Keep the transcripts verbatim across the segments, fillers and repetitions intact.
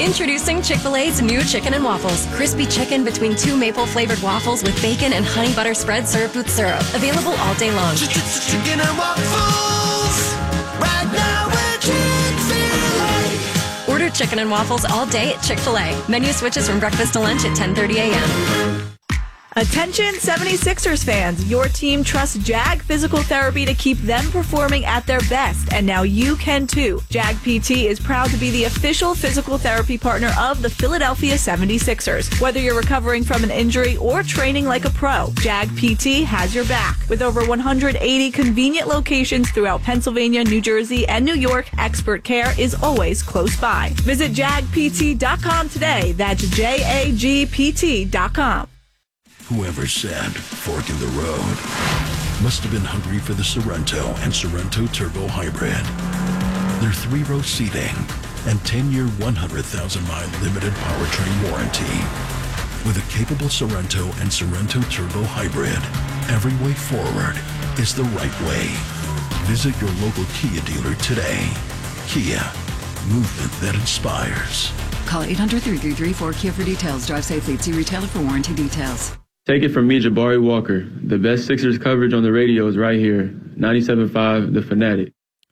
Introducing Chick-fil-A's new Chicken and Waffles. Crispy chicken between two maple-flavored waffles with bacon and honey butter spread served with syrup. Available all day long. Chicken and Waffles. Right now we're Chick-fil-A. Order Chicken and Waffles all day at Chick-fil-A. Menu switches from breakfast to lunch at ten thirty a.m. Attention seventy-sixers fans, your team trusts Jag Physical Therapy to keep them performing at their best, and now you can too. Jag P T is proud to be the official physical therapy partner of the Philadelphia seventy-sixers. Whether you're recovering from an injury or training like a pro, Jag P T has your back. With over one hundred eighty convenient locations throughout Pennsylvania, New Jersey, and New York, expert care is always close by. Visit jag p t dot com today. That's J A G P T dot com. Whoever said fork in the road must have been hungry for the Sorrento and Sorrento Turbo Hybrid. Their three-row seating and ten-year, one hundred thousand mile limited powertrain warranty. With a capable Sorrento and Sorrento Turbo Hybrid, every way forward is the right way. Visit your local Kia dealer today. Kia, movement that inspires. Call eight hundred, three three three, four Kia for details. Drive safely. See retailer for warranty details. Take it from me, Jabari Walker. The best Sixers coverage on the radio is right here. ninety-seven point five The Fanatic.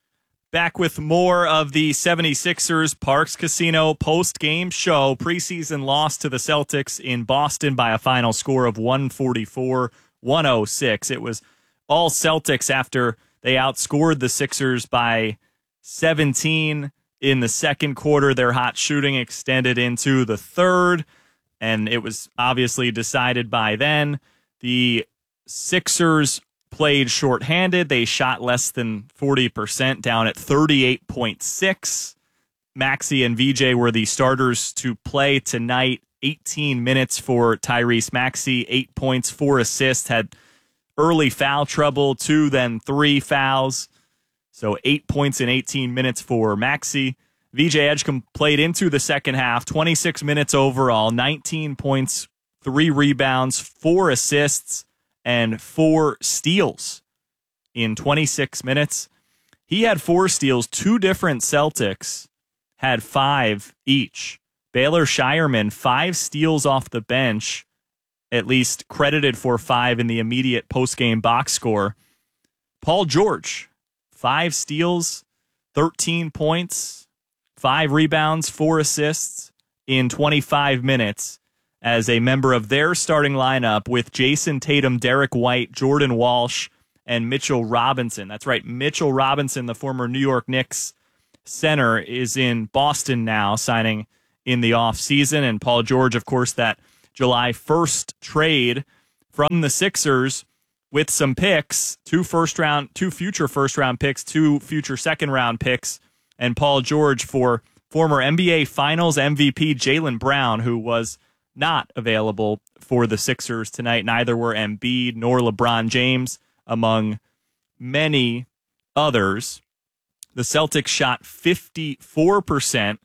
Back with more of the seventy-sixers Parx Casino post-game show. Preseason loss to the Celtics in Boston by a final score of one forty-four to one oh six. It was all Celtics after they outscored the Sixers by seventeen in the second quarter. Their hot shooting extended into the third, and it was obviously decided by then. The Sixers played shorthanded. They shot less than forty percent, down at thirty-eight point six. Maxey and V J were the starters to play tonight. eighteen minutes for Tyrese Maxey, eight points, four assists, had early foul trouble, two, then three fouls. So eight points in eighteen minutes for Maxey. V J Edgecombe played into the second half, twenty-six minutes overall, nineteen points, three rebounds, four assists, and four steals in twenty-six minutes. He had four steals. Two different Celtics had five each. Baylor Shireman, five steals off the bench, at least credited for five in the immediate postgame box score. Paul George, five steals, thirteen points, five rebounds, four assists in twenty-five minutes as a member of their starting lineup with Jason Tatum, Derek White, Jordan Walsh, and Mitchell Robinson. That's right, Mitchell Robinson, the former New York Knicks center, is in Boston now, signing in the offseason. And Paul George, of course, that July first trade from the Sixers with some picks, two first round, two future first round picks, two future second round picks, and Paul George for former N B A Finals M V P Jaylen Brown, who was not available for the Sixers tonight. Neither were Embiid nor LeBron James, among many others. The Celtics shot fifty-four percent,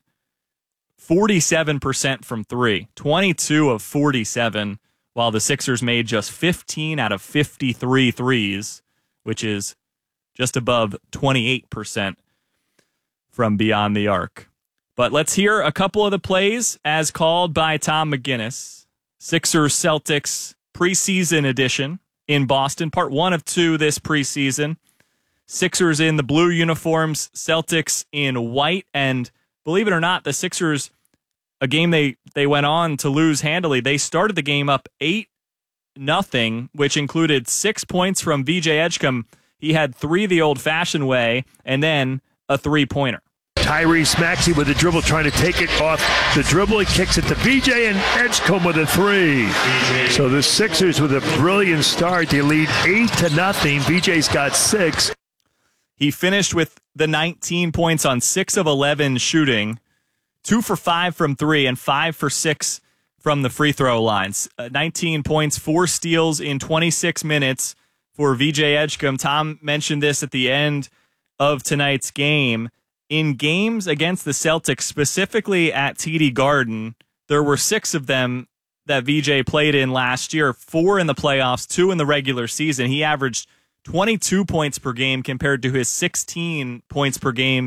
forty-seven percent from three, twenty-two of forty-seven, while the Sixers made just fifteen out of fifty-three threes, which is just above twenty-eight percent from beyond the arc. But let's hear a couple of the plays as called by Tom McGinnis. Sixers Celtics preseason edition in Boston, part one of two this preseason. Sixers in the blue uniforms, Celtics in white, and believe it or not, the Sixers, a game they, they went on to lose handily. They started the game up eight nothing, which included six points from V J Edgecombe. He had three the old-fashioned way, and then a three-pointer. Tyrese Maxey with a dribble, trying to take it off the dribble. He kicks it to V J, and Edgecombe with a three. So the Sixers with a brilliant start. They lead eight to nothing. V J's got six. He finished with the nineteen points on six of eleven shooting, two for five from three, and five for six from the free throw lines. Uh, nineteen points, four steals in twenty-six minutes for V J Edgecombe. Tom mentioned this at the end of tonight's game. In games against the Celtics, specifically at T D Garden, there were six of them that V J played in last year, four in the playoffs, two in the regular season. He averaged twenty-two points per game compared to his sixteen points per game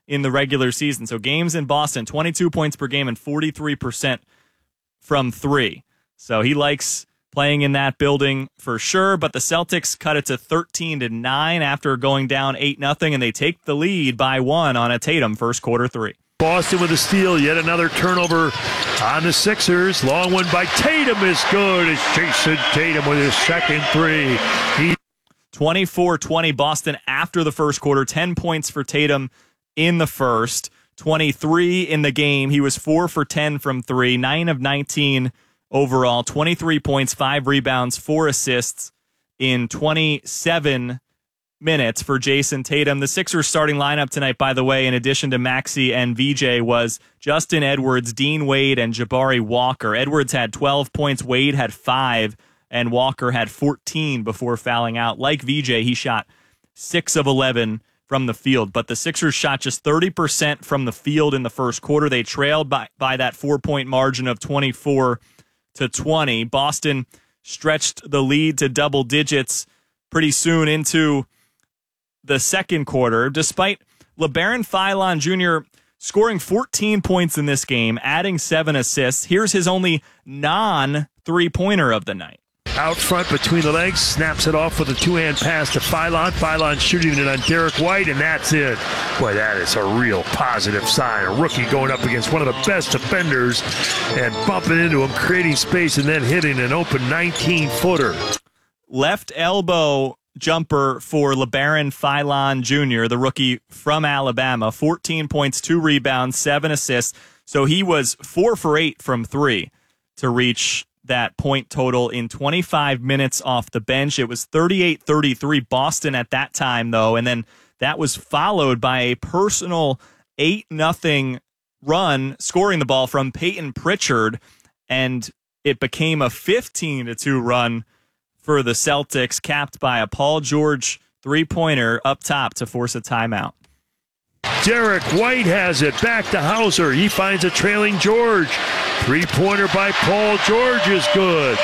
in the regular season. So games in Boston, twenty-two points per game and forty-three percent from three. So he likes playing in that building for sure, but the Celtics cut it to thirteen to nine after going down eight nothing, and they take the lead by one on a Tatum first quarter three. Boston with a steal, yet another turnover on the Sixers. Long one by Tatum is good. It's Jason Tatum with his second three. He- twenty-four twenty Boston after the first quarter, ten points for Tatum in the first, twenty-three in the game. He was four for ten from three, nine of nineteen overall, twenty-three points, five rebounds, four assists in twenty-seven minutes for Jason Tatum. The Sixers starting lineup tonight, by the way, in addition to Maxey and V J, was Justin Edwards, Dean Wade, and Jabari Walker. Edwards had twelve points, Wade had five, and Walker had fourteen before fouling out. Like V J, he shot six of eleven from the field, but the Sixers shot just thirty percent from the field in the first quarter. They trailed by, by that four-point margin of twenty-four to twenty. Boston stretched the lead to double digits pretty soon into the second quarter, despite LeBaron Philon Junior scoring fourteen points in this game, adding seven assists. Here's his only non-three-pointer of the night. Out front between the legs, snaps it off with a two-hand pass to Philon. Philon shooting it on Derek White, and that's it. Boy, that is a real positive sign. A rookie going up against one of the best defenders and bumping into him, creating space, and then hitting an open nineteen-footer. Left elbow jumper for LeBaron Philon Junior, the rookie from Alabama. fourteen points, two rebounds, seven assists. So he was four for eight from three to reach that point total in twenty-five minutes off the bench. It was thirty-eight thirty-three Boston at that time, though, and then that was followed by a personal eight nothing run scoring the ball from Peyton Pritchard, and it became a fifteen to two run for the Celtics, capped by a Paul George three-pointer up top to force a timeout. Derek White has it. Back to Hauser. He finds a trailing George. Three-pointer by Paul George is good.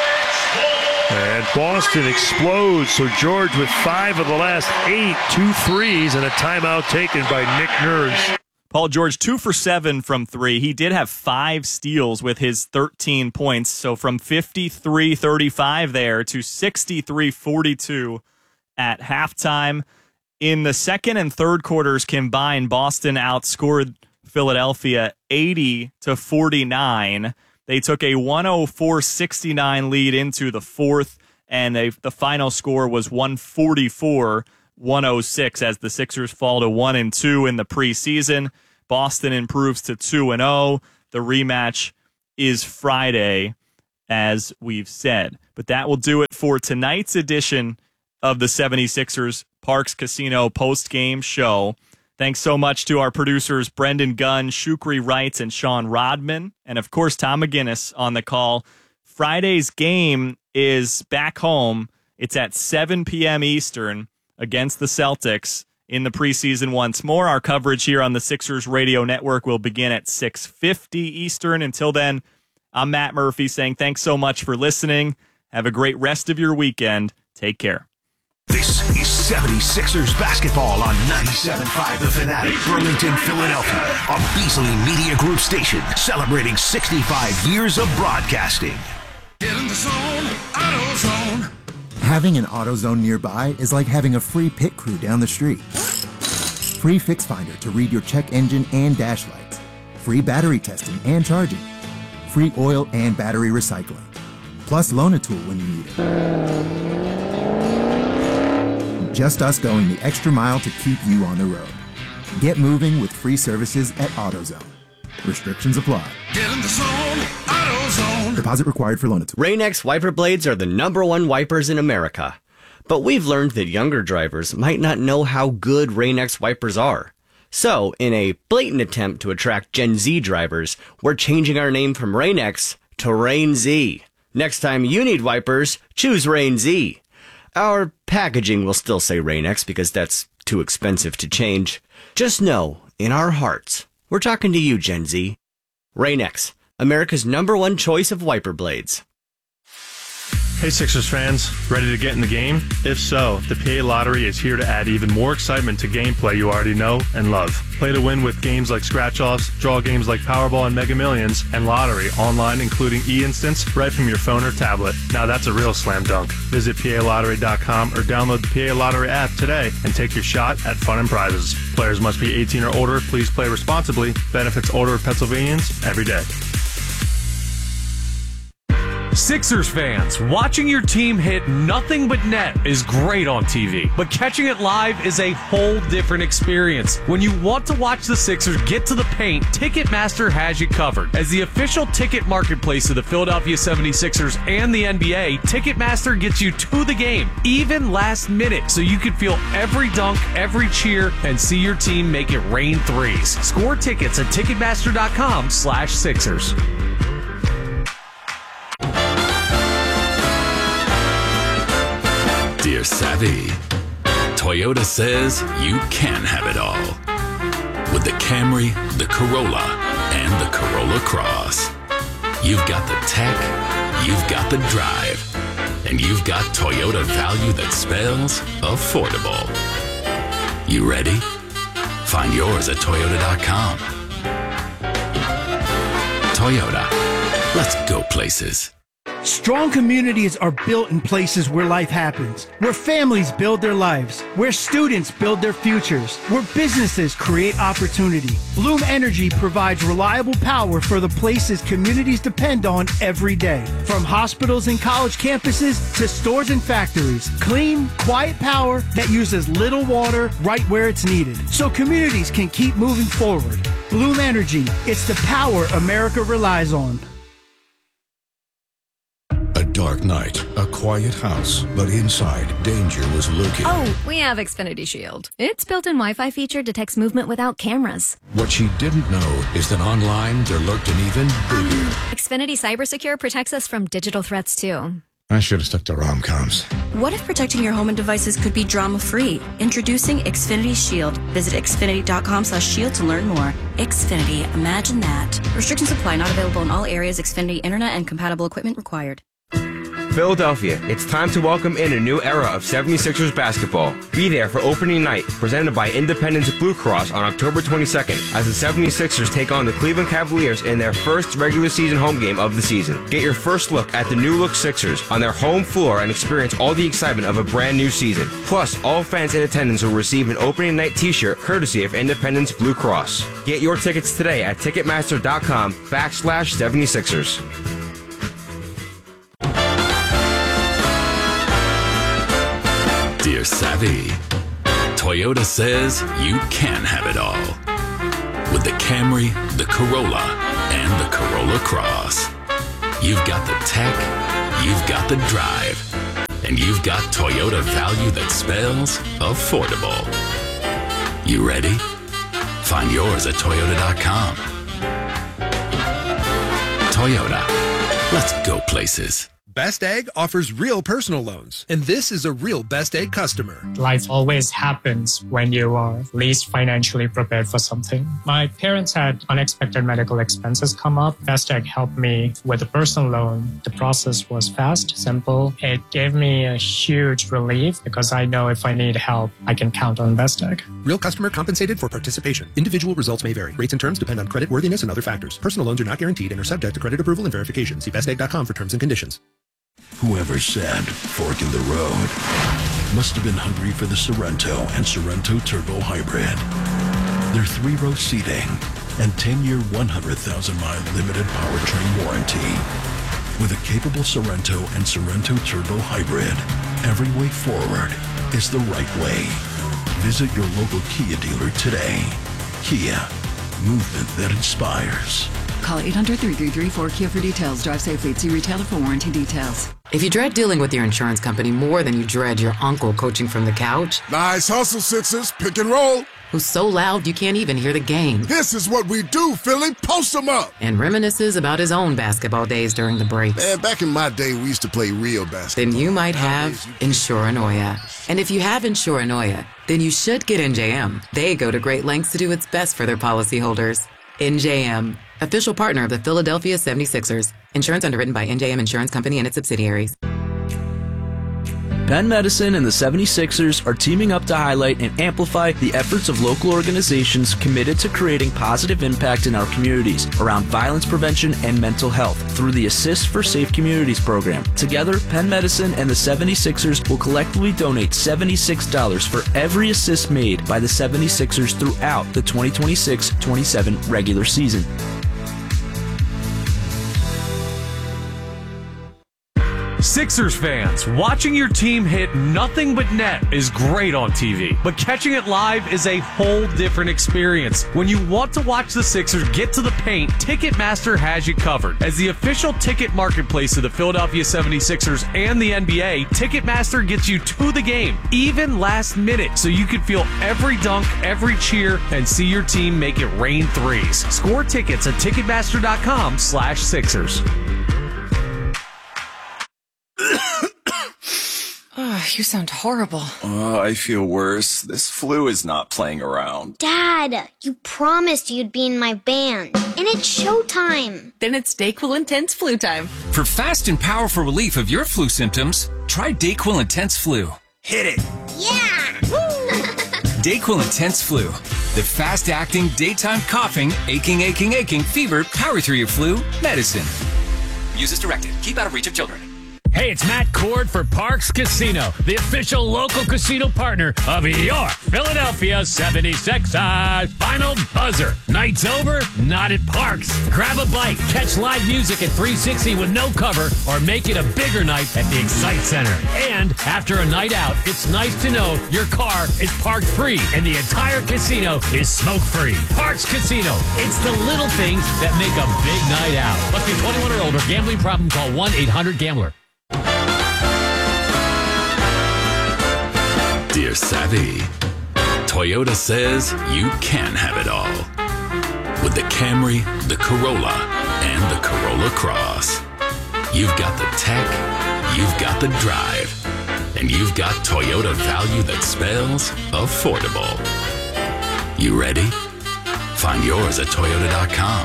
And Boston explodes. So George with five of the last eight, two threes, and a timeout taken by Nick Nurse. Paul George, two for seven from three. He did have five steals with his thirteen points. So from fifty-three thirty-five there to sixty-three forty-two at halftime. In the second and third quarters combined, Boston outscored Philadelphia eighty to forty-nine. They took a one oh four sixty-nine lead into the fourth, and they, the final score was one forty-four one oh six as the Sixers fall to one and two in the preseason. Boston improves to two and oh. The rematch is Friday, as we've said. But that will do it for tonight's edition of the seventy-sixers Parks Casino post-game show. Thanks so much to our producers, Brendan Gunn, Shukri Wrights, and Sean Rodman, and of course, Tom McGinnis on the call. Friday's game is back home. It's at seven p.m. Eastern against the Celtics in the preseason once more. Our coverage here on the Sixers Radio Network will begin at six fifty Eastern. Until then, I'm Matt Murphy saying thanks so much for listening. Have a great rest of your weekend. Take care. This is seventy-sixers basketball on ninety-seven point five The Fanatic, Burlington, Philadelphia, a Beasley Media Group station celebrating sixty-five years of broadcasting. Get in the zone, AutoZone. Having an AutoZone nearby is like having a free pit crew down the street. Free Fix Finder to read your check engine and dash lights. Free battery testing and charging. Free oil and battery recycling. Plus loan a tool when you need it. Just us going the extra mile to keep you on the road. Get moving with free services at AutoZone. Restrictions apply. Get in the zone, AutoZone. Deposit required for loan a tool. Rain-X wiper blades are the number one wipers in America. But we've learned that younger drivers might not know how good Rain-X wipers are. So, in a blatant attempt to attract Gen Z drivers, we're changing our name from Rain-X to Rain-Z. Next time you need wipers, choose Rain-Z. Our packaging will still say Rain-X because that's too expensive to change. Just know, in our hearts, we're talking to you, Gen Z. Rain-X, America's number one choice of wiper blades. Hey Sixers fans, ready to get in the game? If so, the P A Lottery is here to add even more excitement to gameplay you already know and love. Play to win with games like Scratch-Offs, draw games like Powerball and Mega Millions, and Lottery online including e-instants right from your phone or tablet. Now that's a real slam dunk. Visit P A lottery dot com or download the P A Lottery app today and take your shot at fun and prizes. Players must be eighteen or older. Please play responsibly. Benefits older Pennsylvanians every day. Sixers fans, watching your team hit nothing but net is great on T V, but catching it live is a whole different experience. When you want to watch the Sixers get to the paint, Ticketmaster has you covered. As the official ticket marketplace of the Philadelphia seventy-sixers and the N B A, Ticketmaster gets you to the game, even last minute, so you can feel every dunk, every cheer, and see your team make it rain threes. Score tickets at Ticketmaster.com slash Sixers. Dear Savvy, Toyota says you can have it all. With the Camry, the Corolla, and the Corolla Cross. You've got the tech, you've got the drive, and you've got Toyota value that spells affordable. You ready? Find yours at Toyota dot com. Toyota, let's go places. Strong communities are built in places where life happens, where families build their lives, where students build their futures, where businesses create opportunity. Bloom Energy provides reliable power for the places communities depend on every day. From hospitals and college campuses to stores and factories, clean, quiet power that uses little water right where it's needed, so communities can keep moving forward. Bloom Energy, it's the power America relies on. A dark night, a quiet house, but inside, danger was lurking. Oh, we have Xfinity Shield. Its built-in Wi-Fi feature detects movement without cameras. What she didn't know is that online there lurked an even bigger. Xfinity CyberSecure protects us from digital threats, too. I should have stuck to rom-coms. What if protecting your home and devices could be drama-free? Introducing Xfinity Shield. Visit Xfinity.com slash shield to learn more. Xfinity, imagine that. Restrictions apply, not available in all areas. Xfinity Internet and compatible equipment required. Philadelphia, it's time to welcome in a new era of seventy-sixers basketball. Be there for opening night, presented by Independence Blue Cross on October twenty-second, as the seventy-sixers take on the Cleveland Cavaliers in their first regular season home game of the season. Get your first look at the new look Sixers on their home floor and experience all the excitement of a brand new season. Plus, all fans in attendance will receive an opening night t-shirt courtesy of Independence Blue Cross. Get your tickets today at Ticketmaster.com backslash 76ers. Dear Savvy, Toyota says you can have it all. With the Camry, the Corolla, and the Corolla Cross. You've got the tech, you've got the drive, and you've got Toyota value that spells affordable. You ready? Find yours at Toyota dot com. Toyota, let's go places. Best Egg offers real personal loans, and this is a real Best Egg customer. Life always happens when you are least financially prepared for something. My parents had unexpected medical expenses come up. Best Egg helped me with a personal loan. The process was fast, simple. It gave me a huge relief because I know if I need help, I can count on Best Egg. Real customer compensated for participation. Individual results may vary. Rates and terms depend on credit worthiness and other factors. Personal loans are not guaranteed and are subject to credit approval and verification. See best egg dot com for terms and conditions. Whoever said fork in the road must have been hungry for the Sorrento and Sorrento Turbo Hybrid. Their three-row seating and ten-year, one hundred thousand mile limited powertrain warranty. With a capable Sorrento and Sorrento Turbo Hybrid, every way forward is the right way. Visit your local Kia dealer today. Kia, movement that inspires. Call eight hundred, three three three, four K I A for details. Drive safely. See retailer for warranty details. If you dread dealing with your insurance company more than you dread your uncle coaching from the couch. Nice hustle, Sixers. Pick and roll. Who's so loud you can't even hear the game. This is what we do, Philly. Post them up. And reminisces about his own basketball days during the breaks. Man, back in my day, we used to play real basketball. Then you might have Insuranoia. And if you have Insuranoia, then you should get N J M. They go to great lengths to do its best for their policyholders. N J M, official partner of the Philadelphia seventy-sixers. Insurance underwritten by N J M Insurance Company and its subsidiaries. Penn Medicine and the seventy-sixers are teaming up to highlight and amplify the efforts of local organizations committed to creating positive impact in our communities around violence prevention and mental health through the Assist for Safe Communities program. Together, Penn Medicine and the seventy-sixers will collectively donate seventy-six dollars for every assist made by the seventy-sixers throughout the twenty twenty-six twenty-seven regular season. Sixers fans, watching your team hit nothing but net is great on T V, but catching it live is a whole different experience. When you want to watch the Sixers get to the paint, Ticketmaster has you covered. As the official ticket marketplace of the Philadelphia seventy-sixers and the N B A, Ticketmaster gets you to the game, even last minute, so you can feel every dunk, every cheer, and see your team make it rain threes. Score tickets at Ticketmaster.com slash Sixers. Oh, you sound horrible. Oh, I feel worse. This flu is not playing around. Dad, you promised you'd be in my band, and it's showtime. Then it's DayQuil Intense Flu time. For fast and powerful relief of your flu symptoms, try DayQuil Intense Flu. Hit it. Yeah! DayQuil Intense Flu. The fast-acting, daytime coughing, aching, aching, aching, fever, power through your flu medicine. Use as directed. Keep out of reach of children. Hey, it's Matt Cord for Parks Casino, the official local casino partner of your Philadelphia seventy-sixers. Final buzzer. Night's over, not at Parks. Grab a bite, catch live music at three sixty with no cover, or make it a bigger night at the Excite Center. And after a night out, it's nice to know your car is parked free and the entire casino is smoke-free. Parks Casino. It's the little things that make a big night out. Must be twenty-one or older. Gambling problem? Call one eight hundred gambler. Dear Savvy, Toyota says you can have it all. With the Camry, the Corolla, and the Corolla Cross. You've got the tech, you've got the drive, and you've got Toyota value that spells affordable. You ready? Find yours at Toyota dot com.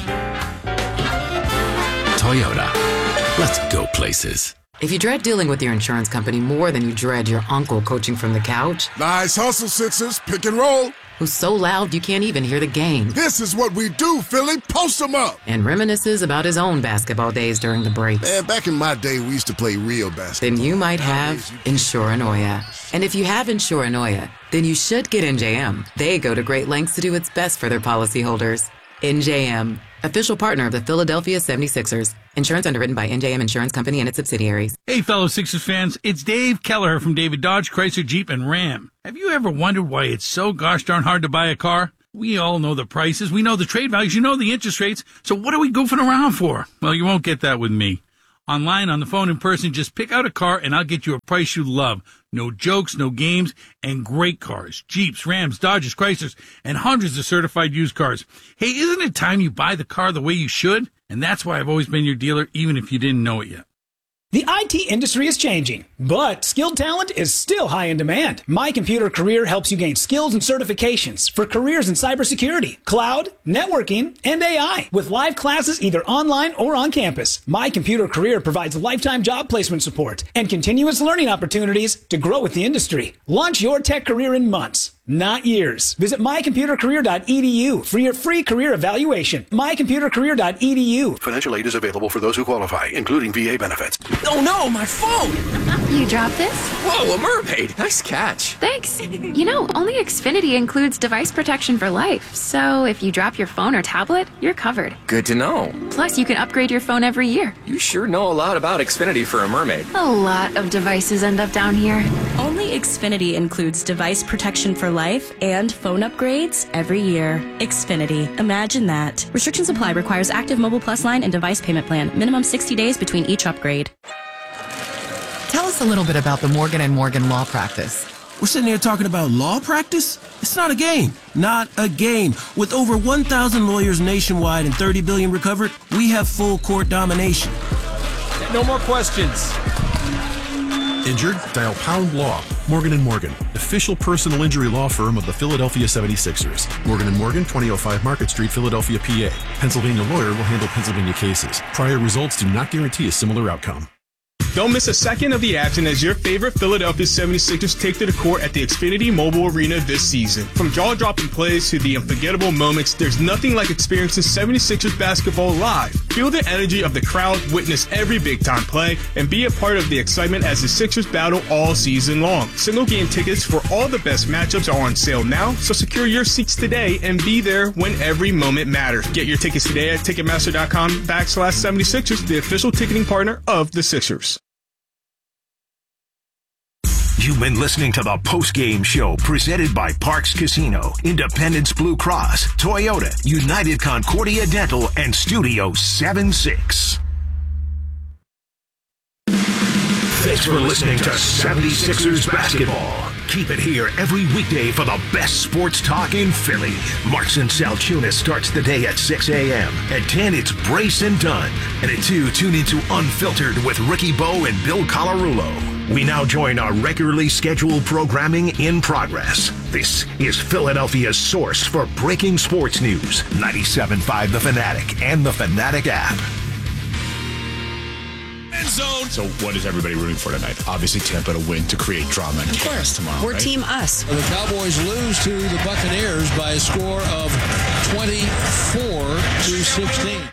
Toyota. Let's go places. If you dread dealing with your insurance company more than you dread your uncle coaching from the couch. Nice hustle, Sixers. Pick and roll. Who's so loud you can't even hear the game. This is what we do, Philly. Post them up. And reminisces about his own basketball days during the breaks. Man, back in my day, we used to play real basketball. Then you might have Insuranoia. And if you have Insuranoia, then you should get N J M. They go to great lengths to do its best for their policyholders. N J M, official partner of the Philadelphia seventy-sixers. Insurance underwritten by N J M Insurance Company and its subsidiaries. Hey, fellow Sixers fans, it's Dave Kelleher from David Dodge, Chrysler, Jeep, and Ram. Have you ever wondered why it's so gosh darn hard to buy a car? We all know the prices, we know the trade values, you know the interest rates, so what are we goofing around for? Well, you won't get that with me. Online, on the phone, in person, just pick out a car and I'll get you a price you love. No jokes, no games, and great cars. Jeeps, Rams, Dodges, Chryslers, and hundreds of certified used cars. Hey, isn't it time you buy the car the way you should? And that's why I've always been your dealer, even if you didn't know it yet. The I T industry is changing, but skilled talent is still high in demand. My Computer Career helps you gain skills and certifications for careers in cybersecurity, cloud, networking, and A I, with live classes either online or on campus. My Computer Career provides lifetime job placement support and continuous learning opportunities to grow with the industry. Launch your tech career in months, not years. Visit my computer career dot e d u for your free career evaluation. my computer career dot e d u. Financial aid is available for those who qualify, including V A benefits. Oh no, my phone! You dropped this? Whoa, a mermaid! Nice catch. Thanks. You know, only Xfinity includes device protection for life. So if you drop your phone or tablet, you're covered. Good to know. Plus, you can upgrade your phone every year. You sure know a lot about Xfinity for a mermaid. A lot of devices end up down here. Only Xfinity includes device protection for life and phone upgrades every year. Xfinity. Imagine that. Restrictions apply. Requires active Mobile Plus line and device payment plan. Minimum sixty days between each upgrade. Tell us a little bit about the Morgan and Morgan law practice. We're sitting here talking about law practice? It's not a game. Not a game. With over one thousand lawyers nationwide and thirty billion dollars recovered, we have full court domination. No more questions. Injured? Dial Pound Law. Morgan and Morgan, official personal injury law firm of the Philadelphia seventy-sixers. Morgan and Morgan, twenty oh five Market Street, Philadelphia, P A. Pennsylvania lawyer will handle Pennsylvania cases. Prior results do not guarantee a similar outcome. Don't miss a second of the action as your favorite Philadelphia seventy-sixers take to the court at the Xfinity Mobile Arena this season. From jaw-dropping plays to the unforgettable moments, there's nothing like experiencing seventy-sixers basketball live. Feel the energy of the crowd, witness every big-time play, and be a part of the excitement as the Sixers battle all season long. Single game tickets for all the best matchups are on sale now, so secure your seats today and be there when every moment matters. Get your tickets today at Ticketmaster.com backslash 76ers, the official ticketing partner of the Sixers. You've been listening to the post-game show presented by Parks Casino, Independence Blue Cross, Toyota, United Concordia Dental, and Studio seventy-six. Thanks for listening to seventy-sixers basketball. Keep it here every weekday for the best sports talk in Philly. Marks and Salchunas starts the day at six a.m. At ten, it's Brace and Dunn. And at two, tune into Unfiltered with Ricky Bowe and Bill Colarulo. We now join our regularly scheduled programming in progress. This is Philadelphia's source for breaking sports news. ninety-seven point five The Fanatic and the Fanatic app. End zone. So what is everybody rooting for tonight? Obviously Tampa to win to create drama and chaos tomorrow. We're right? Team Us. The Cowboys lose to the Buccaneers by a score of twenty-four to sixteen.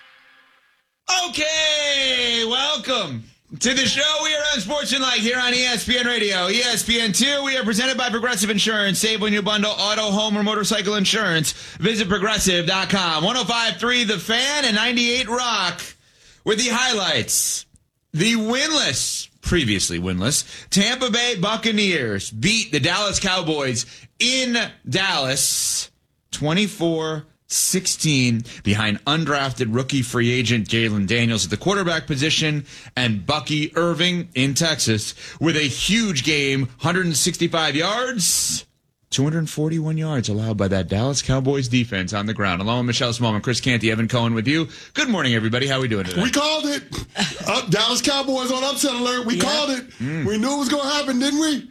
Okay, welcome to the show. We are on Sports and Light here on E S P N Radio. E S P N two, we are presented by Progressive Insurance. Save when you bundle auto, home, or motorcycle insurance. Visit Progressive dot com. one oh five point three The Fan and ninety-eight Rock with the highlights. The winless, previously winless, Tampa Bay Buccaneers beat the Dallas Cowboys in Dallas twenty-four sixteen behind undrafted rookie free agent Jalen Daniels at the quarterback position and Bucky Irving in Texas with a huge game, one hundred sixty-five yards, two hundred forty-one yards allowed by that Dallas Cowboys defense on the ground. Along with Michelle Smallman, Chris Canty, Evan Cohen with you. Good morning, everybody. How are we doing today? We called it. uh, Dallas Cowboys on upset alert. We yeah. called it. Mm. We knew it was going to happen, didn't we?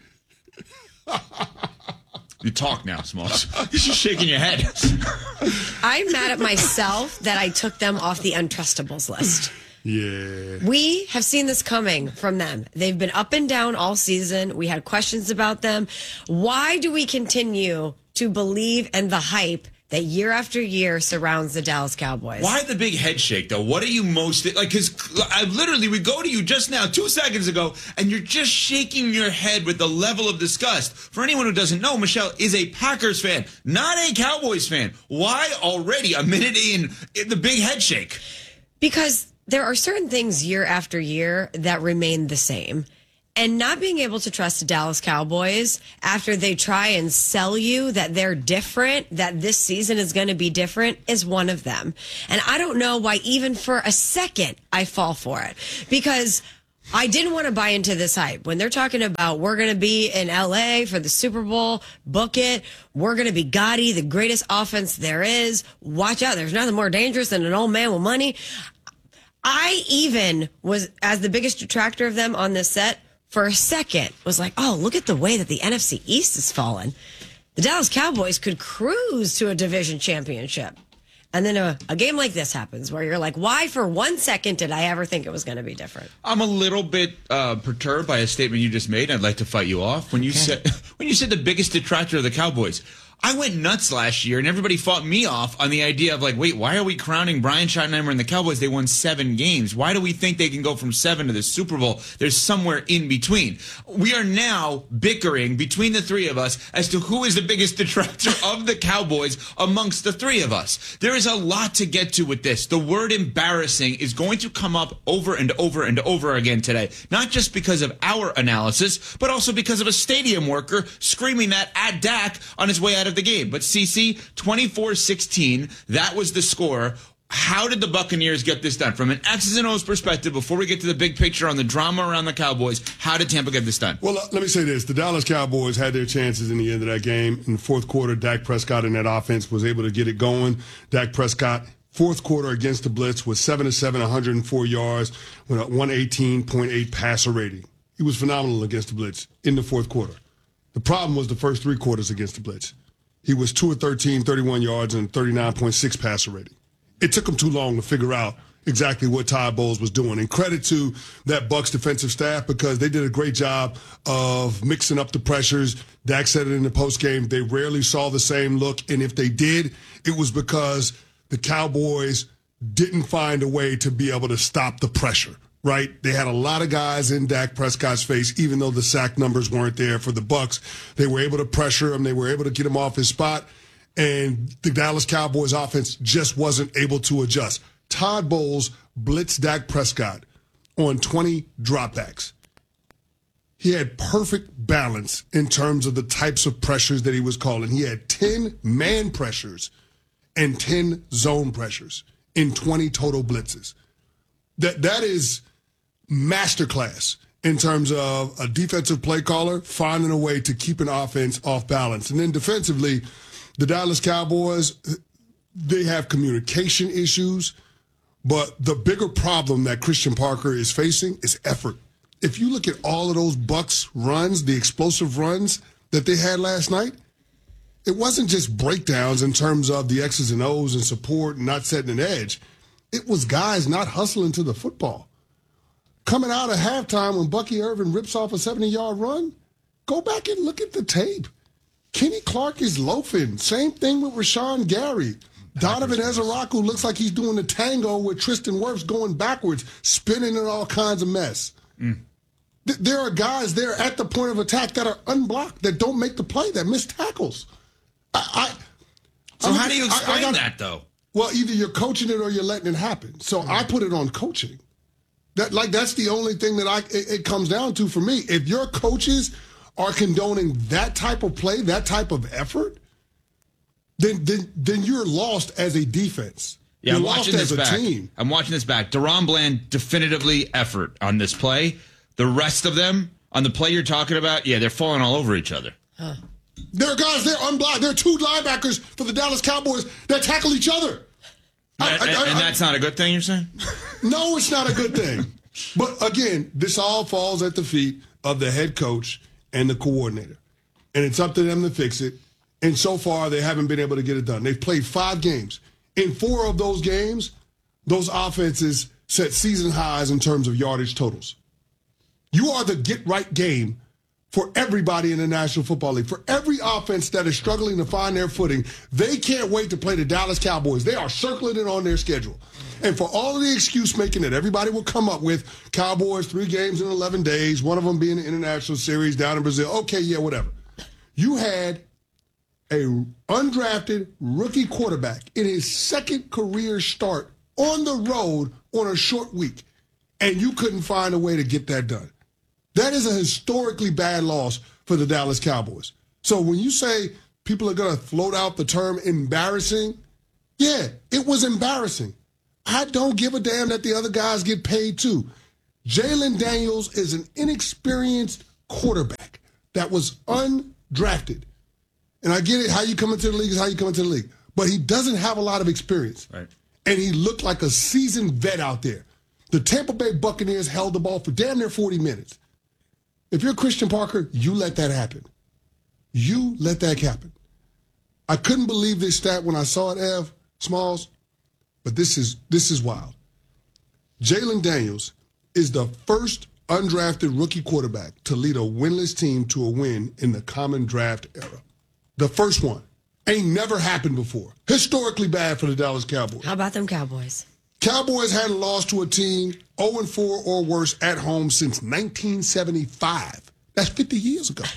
You talk now, Smalls. You're just shaking your head. I'm mad at myself that I took them off the untrustables list. Yeah. We have seen this coming from them. They've been up and down all season. We had questions about them. Why do we continue to believe in the hype that year after year surrounds the Dallas Cowboys? Why the big head shake, though? What are you most like? Because I literally, we go to you just now, two seconds ago, and you're just shaking your head with the level of disgust. For anyone who doesn't know, Michelle is a Packers fan, not a Cowboys fan. Why already a minute in the big head shake? Because there are certain things year after year that remain the same. And not being able to trust the Dallas Cowboys after they try and sell you that they're different, that this season is going to be different, is one of them. And I don't know why even for a second I fall for it. Because I didn't want to buy into this hype. When they're talking about we're going to be in L A for the Super Bowl, book it. We're going to be Gotti, the greatest offense there is. Watch out. There's nothing more dangerous than an old man with money. I even was, as the biggest detractor of them on this set, for a second, was like, oh, look at the way that the N F C East has fallen. The Dallas Cowboys could cruise to a division championship. And then a, a game like this happens where you're like, why for one second did I ever think it was going to be different? I'm a little bit uh, perturbed by a statement you just made. I'd like to fight you off. When you okay. said when you said the biggest detractor of the Cowboys, I went nuts last year, and everybody fought me off on the idea of like, wait, why are we crowning Brian Schottenheimer and the Cowboys? They won seven games. Why do we think they can go from seven to the Super Bowl? There's somewhere in between. We are now bickering between the three of us as to who is the biggest detractor of the Cowboys amongst the three of us. There is a lot to get to with this. The word embarrassing is going to come up over and over and over again today, not just because of our analysis, but also because of a stadium worker screaming that at Dak on his way out of the game. But C C, twenty-four sixteen, that was the score. How did the Buccaneers get this done? From an X's and O's perspective, before we get to the big picture on the drama around the Cowboys, how did Tampa get this done? Well, let me say this. The Dallas Cowboys had their chances in the end of that game. In the fourth quarter, Dak Prescott in that offense was able to get it going. Dak Prescott, fourth quarter against the blitz, was seven to seven, one hundred four yards, with a one eighteen point eight passer rating. He was phenomenal against the blitz in the fourth quarter. The problem was the first three quarters against the blitz. He was two of thirteen, thirty-one yards, and thirty-nine point six passer rating. it took them too long to figure out exactly what Todd Bowles was doing. And credit to that Bucs defensive staff because they did a great job of mixing up the pressures. Dak said it in the postgame. They rarely saw the same look. And if they did, it was because the Cowboys didn't find a way to be able to stop the pressure, right? They had a lot of guys in Dak Prescott's face, even though the sack numbers weren't there for the Bucs. They were able to pressure him. They were able to get him off his spot. And the Dallas Cowboys offense just wasn't able to adjust. Todd Bowles blitzed Dak Prescott on twenty dropbacks. He had perfect balance in terms of the types of pressures that he was calling. He had ten man pressures and ten zone pressures in twenty total blitzes. That that is masterclass in terms of a defensive play caller finding a way to keep an offense off balance. And then defensively, the Dallas Cowboys, they have communication issues. But the bigger problem that Christian Parker is facing is effort. If you look at all of those Bucs runs, the explosive runs that they had last night, it wasn't just breakdowns in terms of the X's and O's and support and not setting an edge. It was guys not hustling to the football. Coming out of halftime when Bucky Irvin rips off a seventy-yard run, go back and look at the tape. Kenny Clark is loafing. Same thing with Rashawn Gary. Donovan Ezeraku looks like he's doing the tango with Tristan Wirfs going backwards, spinning in all kinds of mess. Mm. Th- there are guys there at the point of attack that are unblocked, that don't make the play, that miss tackles. I, I, so I how do you explain I, I got, that, though? Well, either you're coaching it or you're letting it happen. So mm. I put it on coaching. That like that's the only thing that I it, it comes down to for me. If your coaches are condoning that type of play, that type of effort, Then, then, then you're lost as a defense. Yeah, you're I'm watching lost this as a back. team. I'm watching this back. DaRon Bland, definitively effort on this play. The rest of them, on the play you're talking about, yeah, they're falling all over each other. Huh. There are guys, they're unblocked. There are two linebackers for the Dallas Cowboys that tackle each other. I, and, I, I, and that's not a good thing, you're saying? No, it's not a good thing. But again, this all falls at the feet of the head coach and the coordinator. And it's up to them to fix it. And so far, they haven't been able to get it done. They've played five games. In four of those games, those offenses set season highs in terms of yardage totals. You are the get-right game for everybody in the National Football League. For every offense that is struggling to find their footing, they can't wait to play the Dallas Cowboys. They are circling it on their schedule. And for all of the excuse-making that everybody will come up with, Cowboys, three games in eleven days, one of them being the International Series down in Brazil. Okay, yeah, whatever. You had a undrafted rookie quarterback in his second career start on the road on a short week, and you couldn't find a way to get that done. That is a historically bad loss for the Dallas Cowboys. So when you say people are going to float out the term embarrassing, yeah, it was embarrassing. I don't give a damn that the other guys get paid too. Jalen Daniels is an inexperienced quarterback that was undrafted. And I get it, how you come into the league is how you come into the league. But he doesn't have a lot of experience. Right. And he looked like a seasoned vet out there. The Tampa Bay Buccaneers held the ball for damn near forty minutes. If you're Christian Parker, you let that happen. You let that happen. I couldn't believe this stat when I saw it, Ev, Smalls, but this is this is wild. Jalen Daniels is the first undrafted rookie quarterback to lead a winless team to a win in the common draft era. The first one. Ain't never happened before. Historically bad for the Dallas Cowboys. How about them Cowboys? Cowboys hadn't lost to a team oh and four or worse at home since nineteen seventy-five. That's fifty years ago.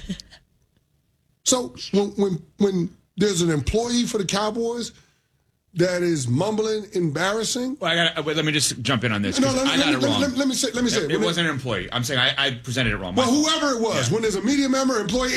So when, when, when there's an employee for the Cowboys that is mumbling embarrassing. Well, I got. Let me just jump in on this. No, let, I let, got me, it wrong. Let, let, let me say. Let me say. It, it wasn't an employee. I'm saying I, I presented it wrong. Well, whoever it was, yeah. When there's a media member, employee.